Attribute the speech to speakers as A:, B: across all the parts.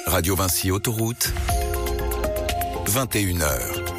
A: Radio Vinci Autoroute, 21h.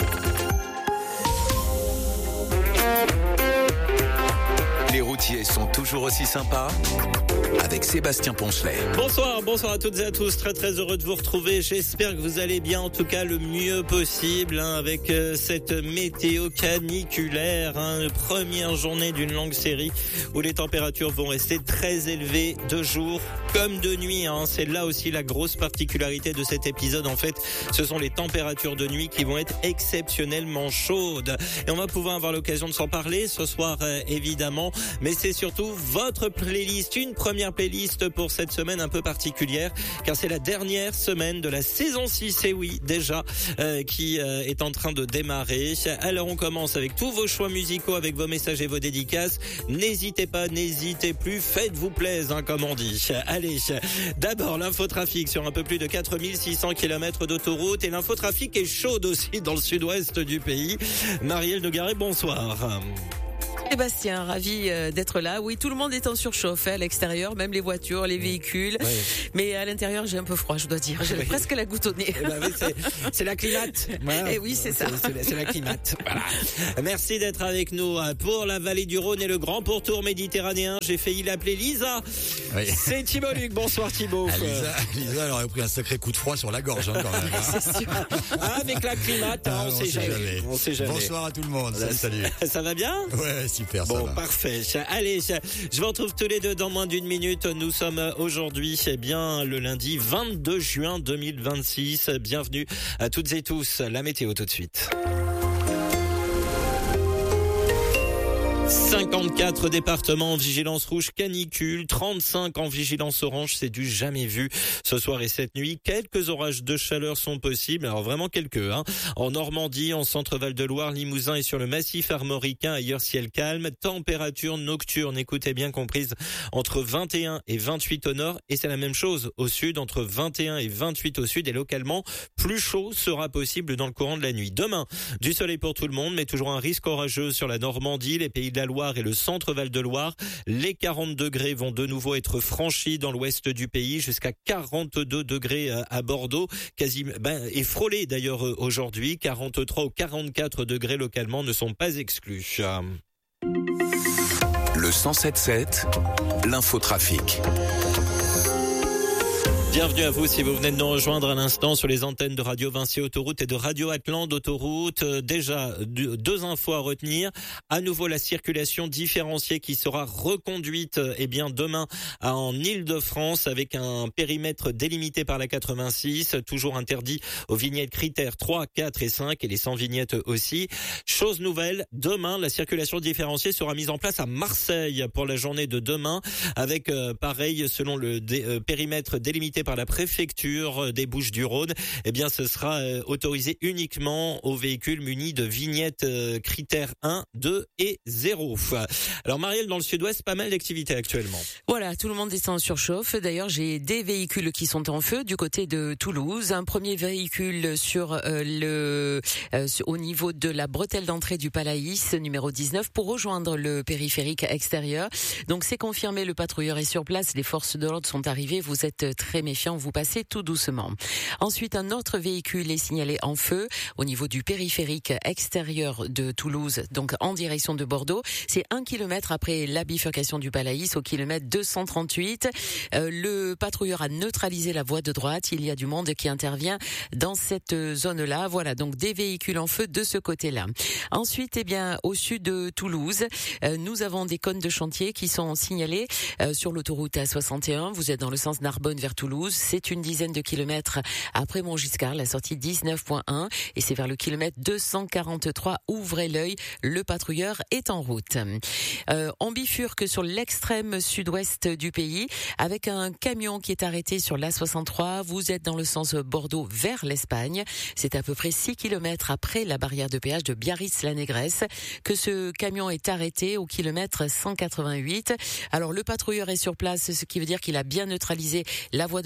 A: Les routiers sont toujours aussi sympas avec Sébastien Ponchelet.
B: Bonsoir à toutes et à tous. Très heureux de vous retrouver. J'espère que vous allez bien, en tout cas le mieux possible, avec cette météo caniculaire. Première journée d'une longue série où les températures vont rester très élevées de jour comme de nuit. C'est là aussi la grosse particularité de cet épisode. En fait, ce sont les températures de nuit qui vont être exceptionnellement chaudes. Et on va pouvoir avoir l'occasion de s'en parler ce soir, évidemment. Mais c'est surtout votre playlist, une première playlist pour cette semaine un peu particulière, car c'est la dernière semaine de la saison 6, et oui, déjà, qui est en train de démarrer. Alors on commence avec tous vos choix musicaux, avec vos messages et vos dédicaces. N'hésitez pas, n'hésitez plus, faites-vous plaisir, comme on dit. Allez, d'abord l'infotrafic sur un peu plus de 4600 km d'autoroute, et l'infotrafic est chaude aussi dans le sud-ouest du pays. Marielle Nogaret, bonsoir.
C: Sébastien, ravi d'être là. Oui, tout le monde est en surchauffe à l'extérieur, même les voitures, les véhicules. Oui. Mais à l'intérieur, j'ai un peu froid, je dois dire. J'ai presque la goutte au nez.
B: C'est la climate. Voilà.
C: Et oui, c'est ça.
B: C'est la climate. Voilà. Merci d'être avec nous pour la vallée du Rhône et le grand pourtour méditerranéen. J'ai failli l'appeler Lisa. Oui. C'est Thibaut Luc. Bonsoir Thibaut.
D: Lisa, elle aurait pris un sacré coup de froid sur la gorge, quand même.
C: C'est sûr.
B: Avec la climate, on sait jamais. On sait jamais.
D: Bonsoir à tout le monde. Salut.
B: Ça va bien?
D: Ouais, super.
B: Bon,
D: ça va.
B: Parfait. Allez, je vous retrouve tous les deux dans moins d'une minute. Nous sommes aujourd'hui, le lundi 22 juin 2026. Bienvenue à toutes et tous. La météo tout de suite. 54 départements en vigilance rouge canicule, 35 en vigilance orange, c'est du jamais vu. Ce soir et cette nuit, quelques orages de chaleur sont possibles, alors vraiment quelques. En Normandie, en Centre-Val de Loire, Limousin et sur le massif armoricain, ailleurs ciel calme. Température nocturne, écoutez bien comprise, entre 21 et 28 au nord, et c'est la même chose au sud, entre 21 et 28 au sud, et localement, plus chaud sera possible dans le courant de la nuit. Demain, du soleil pour tout le monde, mais toujours un risque orageux sur la Normandie, les Pays de la Loire et le centre-Val de Loire. Les 40 degrés vont de nouveau être franchis dans l'ouest du pays, jusqu'à 42 degrés à Bordeaux, et frôlés d'ailleurs aujourd'hui. 43 ou 44 degrés localement ne sont pas exclus.
A: Le 107.7, l'infotrafic.
B: Bienvenue à vous si vous venez de nous rejoindre à l'instant sur les antennes de Radio Vinci Autoroute et de Radio Atlante Autoroute. Déjà, deux infos à retenir. À nouveau, la circulation différenciée qui sera reconduite demain en Île-de-France avec un périmètre délimité par la 86, toujours interdit aux vignettes critères 3, 4 et 5 et les sans vignettes aussi. Chose nouvelle, demain, la circulation différenciée sera mise en place à Marseille pour la journée de demain avec, pareil, selon le périmètre délimité par la préfecture des Bouches-du-Rhône, ce sera autorisé uniquement aux véhicules munis de vignettes critères 1, 2 et 0. Alors Marielle, dans le sud-ouest, pas mal d'activités actuellement.
C: Voilà, tout le monde est en surchauffe. D'ailleurs, j'ai des véhicules qui sont en feu du côté de Toulouse. Un premier véhicule sur au niveau de la bretelle d'entrée du Palaïs, numéro 19, pour rejoindre le périphérique extérieur. Donc c'est confirmé, le patrouilleur est sur place, les forces de l'ordre sont arrivées, vous êtes très méfiants, vous passez tout doucement. Ensuite, un autre véhicule est signalé en feu au niveau du périphérique extérieur de Toulouse, donc en direction de Bordeaux. C'est 1 kilomètre après la bifurcation du Palaïs, au kilomètre 238. Le patrouilleur a neutralisé la voie de droite. Il y a du monde qui intervient dans cette zone-là. Voilà, donc des véhicules en feu de ce côté-là. Ensuite, au sud de Toulouse, nous avons des cônes de chantier qui sont signalés sur l'autoroute A61. Vous êtes dans le sens Narbonne vers Toulouse. C'est une dizaine de kilomètres après Montgiscard, la sortie 19.1, et c'est vers le kilomètre 243. Ouvrez l'œil, le patrouilleur est en route. On bifurque sur l'extrême sud-ouest du pays avec un camion qui est arrêté sur l'A63. Vous êtes dans le sens Bordeaux vers l'Espagne. C'est à peu près 6 kilomètres après la barrière de péage de Biarritz-la-Négresse que ce camion est arrêté au kilomètre 188. Alors le patrouilleur est sur place, ce qui veut dire qu'il a bien neutralisé la voie de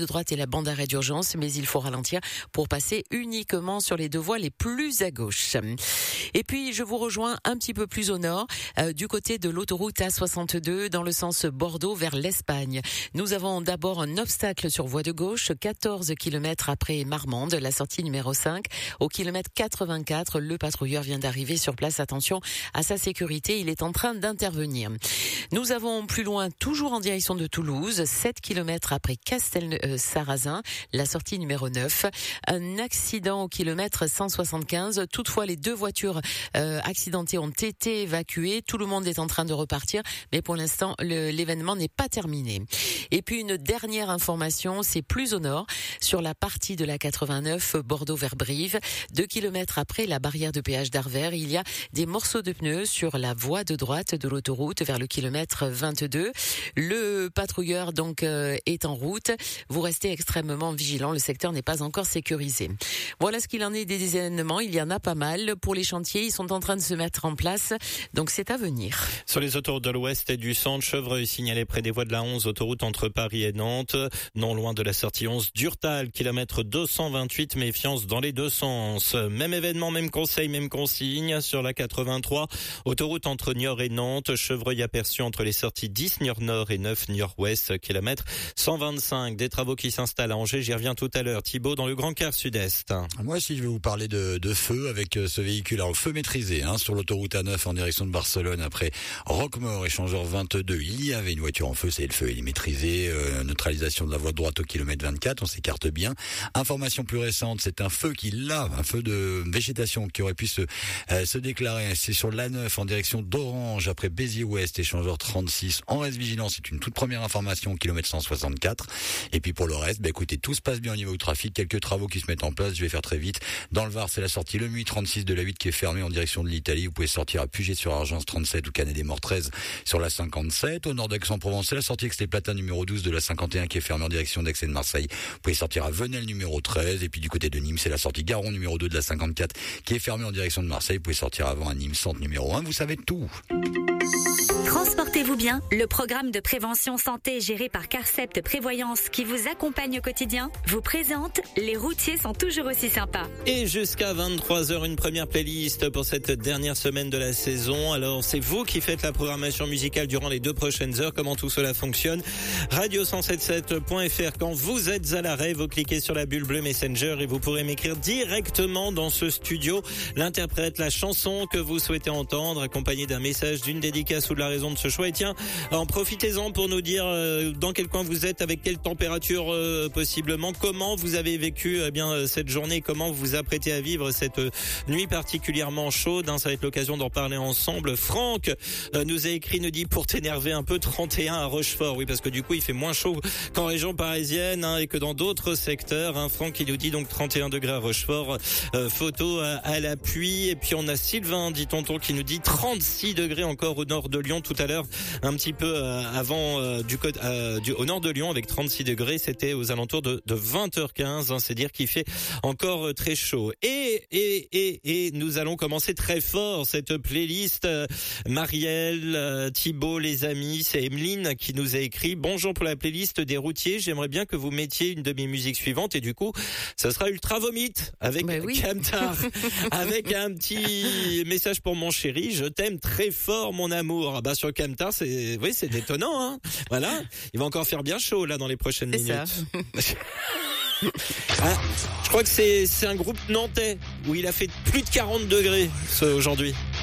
C: de droite et la bande d'arrêt d'urgence, mais il faut ralentir pour passer uniquement sur les deux voies les plus à gauche. Et puis, je vous rejoins un petit peu plus au nord, du côté de l'autoroute A62, dans le sens Bordeaux vers l'Espagne. Nous avons d'abord un obstacle sur voie de gauche, 14 km après Marmande, la sortie numéro 5. Au kilomètre 84, le patrouilleur vient d'arriver sur place. Attention à sa sécurité, il est en train d'intervenir. Nous avons plus loin, toujours en direction de Toulouse, 7 km après Castel-Sarrazin, la sortie numéro 9. Un accident au kilomètre 175. Toutefois, les deux voitures accidentées ont été évacuées. Tout le monde est en train de repartir, mais pour l'instant, l'événement n'est pas terminé. Et puis, une dernière information, c'est plus au nord, sur la partie de la 89, Bordeaux vers Brive. 2 km après la barrière de péage d'Arvers, il y a des morceaux de pneus sur la voie de droite de l'autoroute vers le kilomètre 22. Le patrouilleur donc est en route. Vous restez extrêmement vigilant. Le secteur n'est pas encore sécurisé. Voilà ce qu'il en est des événements. Il y en a pas mal. Pour les chantiers, ils sont en train de se mettre en place. Donc c'est à venir.
B: Sur les autoroutes de l'Ouest et du Centre, Chevreuil signalé près des voies de la 11, autoroute entre Paris et Nantes. Non loin de la sortie 11 d'Urtal, kilomètre 228, méfiance dans les deux sens. Même événement, même conseil, même consigne. Sur la 83, autoroute entre Niort et Nantes, Chevreuil aperçu entre les sorties 10 Niort Nord et 9 Niort Ouest, kilomètre 125. Des travaux qui s'installent à Angers, j'y reviens tout à l'heure. Thibaut, dans le Grand Quart Sud-Est.
D: Moi, si je vais vous parler de feu avec ce véhicule en feu maîtrisé sur l'autoroute A9 en direction de Barcelone après Roquemort, échangeur 22. Il y avait une voiture en feu, c'est le feu, il est maîtrisé. Neutralisation de la voie de droite au kilomètre 24, on s'écarte bien. Information plus récente, c'est un feu qui lave, un feu de végétation qui aurait pu se déclarer. C'est sur l'A9 en direction d'Orange après Béziers-Ouest, échangeur 36. En reste vigilant, c'est une toute première information au kilomètre 164. Et puis pour le reste, écoutez, tout se passe bien au niveau du trafic. Quelques travaux qui se mettent en place, je vais faire très vite. Dans le Var, c'est la sortie Le Muy 36 de la 8 qui est fermée en direction de l'Italie. Vous pouvez sortir à Puget-sur-Argence 37 ou Canet-des-Morts 13 sur la 57. Au nord d'Aix-en-Provence, c'est la sortie Aix-les-Platins numéro 12 de la 51 qui est fermée en direction d'Aix et de Marseille. Vous pouvez sortir à Venelle numéro 13. Et puis du côté de Nîmes, c'est la sortie Garon numéro 2 de la 54 qui est fermée en direction de Marseille. Vous pouvez sortir avant à Nîmes centre numéro 1. Vous savez tout.
E: Transportez-vous bien, le programme de prévention santé géré par Carcept Prévoyance qui vous accompagne au quotidien vous présente Les routiers sont toujours aussi sympas.
B: Et jusqu'à 23h, une première playlist pour cette dernière semaine de la saison. Alors, c'est vous qui faites la programmation musicale durant les 2 prochaines heures. Comment tout cela fonctionne? radio177.fr. Quand vous êtes à l'arrêt, vous cliquez sur la bulle bleue Messenger et vous pourrez m'écrire directement dans ce studio l'interprète, la chanson que vous souhaitez entendre, accompagné d'un message, d'une dédicace ou de la raison de ce choix. Et tiens, en profitez-en pour nous dire dans quel coin vous êtes, avec quelle température possiblement, comment vous avez vécu cette journée, comment vous vous apprêtez à vivre cette nuit particulièrement chaude. Ça va être l'occasion d'en parler ensemble. Franck nous a écrit, nous dit pour t'énerver un peu 31 à Rochefort. Oui, parce que du coup il fait moins chaud qu'en région parisienne et que dans d'autres secteurs. Franck qui nous dit donc 31 degrés à Rochefort, photo à l'appui. Et puis on a Sylvain, dit tonton, qui nous dit 36 degrés encore au nord de Lyon tout à l'heure, un petit peu avant au nord de Lyon avec 36 degrés. C'était aux alentours de 20h15. C'est dire qu'il fait encore très chaud. Et nous allons commencer très fort cette playlist. Marielle, Thibaut, les amis, c'est Emeline qui nous a écrit: bonjour, pour la playlist des routiers, j'aimerais bien que vous mettiez une de mes musiques suivantes. Et du coup, ça sera Ultra Vomit avec Camtar, avec un petit message pour mon chéri: je t'aime très fort mon amour. Sur Camtar, c'est détonnant, Voilà, il va encore faire bien chaud là dans les prochaines minutes. Je crois que c'est un groupe nantais où il a fait plus de 40 degrés aujourd'hui.